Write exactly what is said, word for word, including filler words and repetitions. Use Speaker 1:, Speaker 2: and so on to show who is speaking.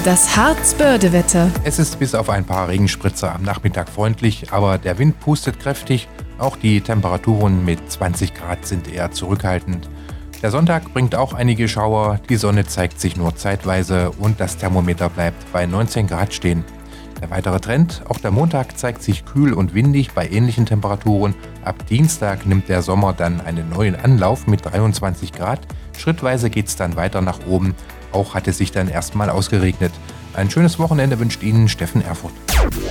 Speaker 1: Das Harz-Börde-Wetter.
Speaker 2: Es ist bis auf ein paar Regenspritzer am Nachmittag freundlich, aber der Wind pustet kräftig. Auch die Temperaturen mit zwanzig Grad sind eher zurückhaltend. Der Sonntag bringt auch einige Schauer, die Sonne zeigt sich nur zeitweise und das Thermometer bleibt bei neunzehn Grad stehen. Der weitere Trend, auch der Montag zeigt sich kühl und windig bei ähnlichen Temperaturen. Ab Dienstag nimmt der Sommer dann einen neuen Anlauf mit dreiundzwanzig Grad. Schrittweise geht es dann weiter nach oben. Auch hat es sich dann erstmal ausgeregnet. Ein schönes Wochenende wünscht Ihnen Steffen Erfurth.